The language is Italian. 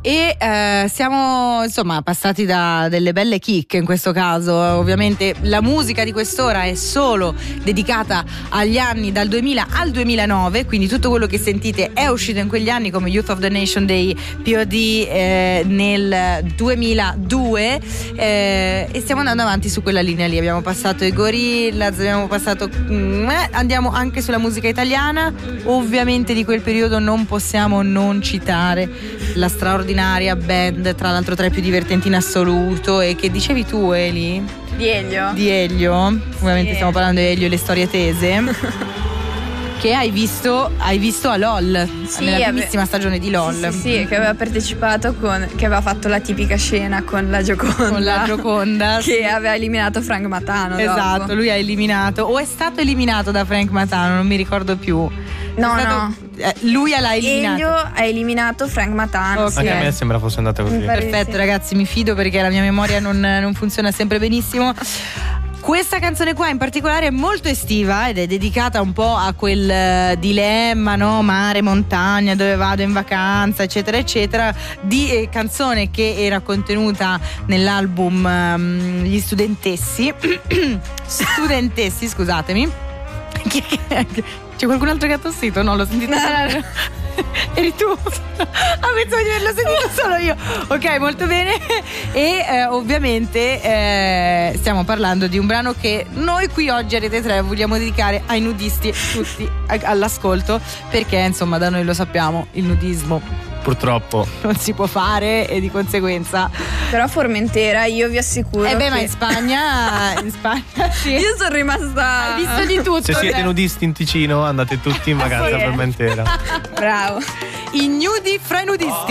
E siamo insomma passati da delle belle chicche in questo caso. Ovviamente la musica di quest'ora è solo dedicata agli anni dal 2000 al 2009, quindi tutto quello che sentite è uscito in quegli anni, come Youth of the Nation dei POD nel 2002, e stiamo andando avanti su quella linea lì. Abbiamo passato i Gorillaz, abbiamo passato andiamo anche sulla musica italiana. Ovviamente di quel periodo non possiamo non citare la straordinaria band, tra l'altro tra i più divertenti in assoluto, e che dicevi tu, Eli? Di Elio. Di Elio, ovviamente sì. Stiamo parlando di Elio e le storie tese. Che hai visto a LOL, sì, nella primissima stagione di LOL. Sì, che aveva partecipato che aveva fatto la tipica scena con la Gioconda. Che aveva eliminato Frank Matano. Esatto, dopo. lui ha eliminato, o è stato eliminato da Frank Matano, non mi ricordo più. No. Lui l'ha eliminato. Elio ha eliminato Frank Matano. Okay. Anche a me sembra fosse andata così. Perfetto, ragazzi, mi fido perché la mia memoria non funziona sempre benissimo. Questa canzone qua in particolare è molto estiva ed è dedicata un po' a quel dilemma, no? Mare, montagna, dove vado in vacanza, eccetera eccetera, di canzone che era contenuta nell'album Gli Studentessi. Studentessi, scusatemi. C'è qualcun altro che ha tossito? No, l'ho sentito. No. Eri tu? Penso di averlo sentito solo io. Ok, molto bene. E ovviamente stiamo parlando di un brano che noi qui oggi a Rete 3 vogliamo dedicare ai nudisti tutti all'ascolto, perché insomma da noi lo sappiamo, il nudismo purtroppo non si può fare e di conseguenza. Però Formentera, io vi assicuro che... ma in Spagna sì. Io sono rimasta... Hai visto di tutto. Se siete nudisti in Ticino andate tutti in vacanza a Formentera. Bravo. I nudi fra i nudisti.